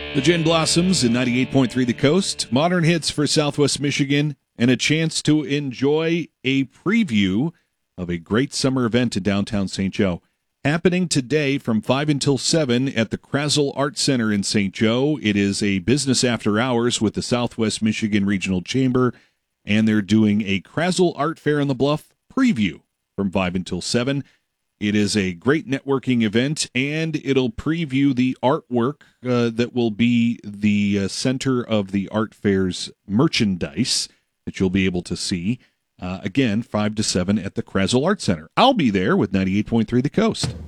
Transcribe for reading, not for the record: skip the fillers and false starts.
The Gin Blossoms in 98.3 The Coast, modern hits for Southwest Michigan, and a chance to enjoy a preview of a great summer event in downtown St. Joe. Happening today from 5 until 7 at the Krasl Art Center in St. Joe. It is a business after hours with the Southwest Michigan Regional Chamber, and they're doing a Krasl Art Fair on the Bluff preview from 5 until 7. It is a great networking event, and it'll preview the artwork that will be the center of the art fair's merchandise that you'll be able to see. Again, 5 to 7 at the Krasl Art Center. I'll be there with 98.3 The Coast.